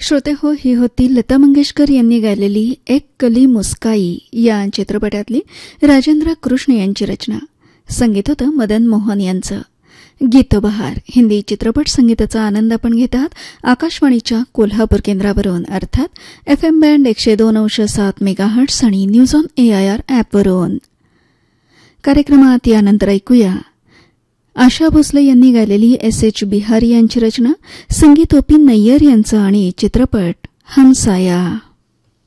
श्रोते हो, ही होती लता मंगेशकर यांनी गायलेली एक कली मुस्काई या चित्रपटातली राजेंद्र कृष्ण यांची रचना. संगीत होतं मदन मोहन यांचं. गीतबहार हिंदी चित्रपट संगीताचा आनंद आपण घेत आहात आकाशवाणीच्या कोल्हापूर केंद्रावरून, अर्थात FM बँड 102.7 मेगाहर्ट्झ आणि न्यूज ऑन AIR ॲपवरून. कार्यक्रमात यानंतर ऐकूया आशा भोसले यांनी गायलेली SH बिहारी यांची रचना, संगीत OP नय्यर यांचं आणि चित्रपट हमसाया.